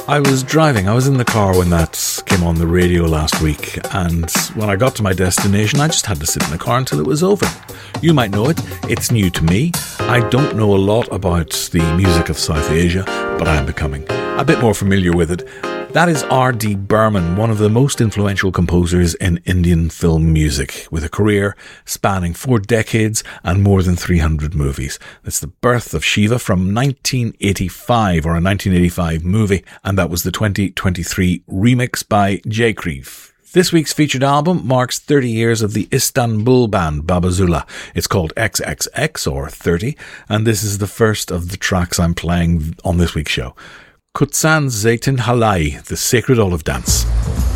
I was driving, I was in the car when that came on the radio last week, and when I got to my destination I just had to sit in the car until it was over. You might know it, it's new to me. I don't know a lot about the music of South Asia, but I am becoming a bit more familiar with it. That is R.D. Burman, one of the most influential composers in Indian film music, with a career spanning 4 decades and more than 300 movies. It's The Birth of Shiva from 1985, or a 1985 movie, and that was the 2023 remix by Jay Creve. This week's featured album marks 30 years of the Istanbul band Babazula. It's called XXX, or 30, and this is the first of the tracks I'm playing on this week's show. Kutsan Zeytin Halai, the Sacred Olive Dance.